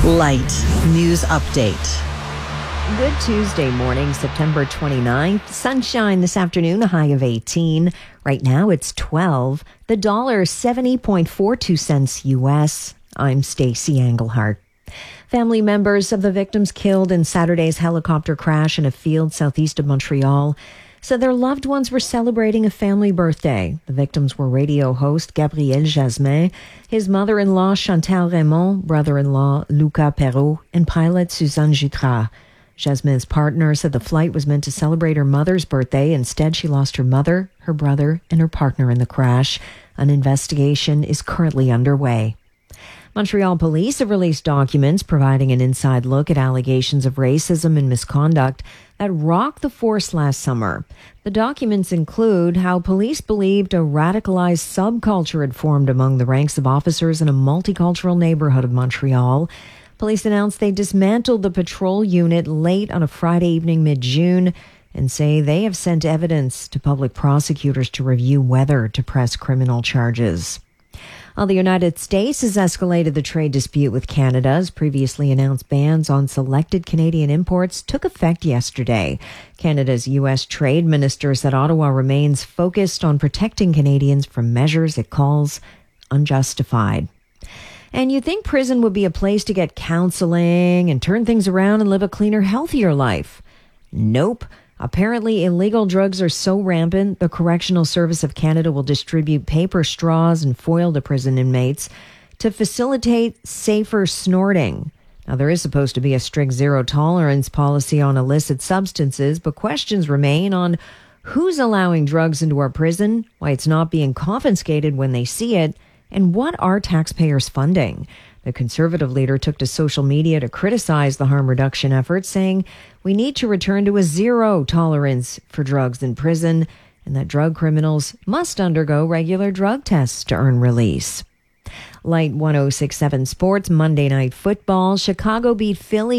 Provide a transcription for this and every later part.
Light News Update. Good Tuesday morning, September 29th. Sunshine this afternoon, a high of 18. Right now it's 12. The dollar 70.42 cents U.S. I'm Stacey Englehart. Family members of the victims killed in Saturday's helicopter crash in a field southeast of Montreal said their loved ones were celebrating a family birthday. The victims were radio host Gabriel Jasmin, his mother-in-law Chantal Raymond, brother-in-law Luca Perrault, and pilot Suzanne Jutras. Jasmin's partner said the flight was meant to celebrate her mother's birthday. Instead, she lost her mother, her brother, and her partner in the crash. An investigation is currently underway. Montreal police have released documents providing an inside look at allegations of racism and misconduct that rocked the force last summer. The documents include how police believed a radicalized subculture had formed among the ranks of officers in a multicultural neighborhood of Montreal. Police announced they dismantled the patrol unit late on a Friday evening mid-June and say they have sent evidence to public prosecutors to review whether to press criminal charges. The United States has escalated the trade dispute with Canada as previously announced bans on selected Canadian imports took effect yesterday. Canada's U.S. Trade Minister said Ottawa remains focused on protecting Canadians from measures it calls unjustified. And you'd think prison would be a place to get counseling and turn things around and live a cleaner, healthier life. Nope. Apparently, illegal drugs are so rampant, the Correctional Service of Canada will distribute paper straws and foil to prison inmates to facilitate safer snorting. Now, there is supposed to be a strict zero-tolerance policy on illicit substances, but questions remain on who's allowing drugs into our prison, why it's not being confiscated when they see it, and what are taxpayers funding? The Conservative leader took to social media to criticize the harm reduction efforts, saying we need to return to a zero tolerance for drugs in prison and that drug criminals must undergo regular drug tests to earn release. Light 106.7 Sports, Monday Night Football. Chicago beat Philly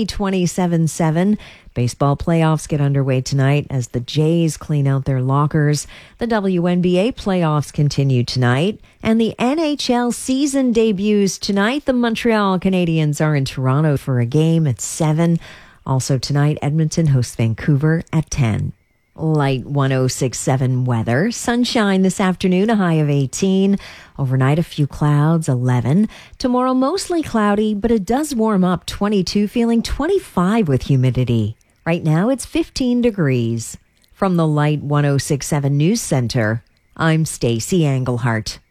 27-7. Baseball playoffs get underway tonight as the Jays clean out their lockers. The WNBA playoffs continue tonight. And the NHL season debuts tonight. The Montreal Canadiens are in Toronto for a game at 7. Also tonight, Edmonton hosts Vancouver at 10. Light 106.7 weather. Sunshine this afternoon, a high of 18. Overnight, a few clouds, 11. Tomorrow, mostly cloudy, but it does warm up, 22, feeling 25 with humidity. Right now, it's 15 degrees. From the Light 106.7 News Center, I'm Stacey Englehart.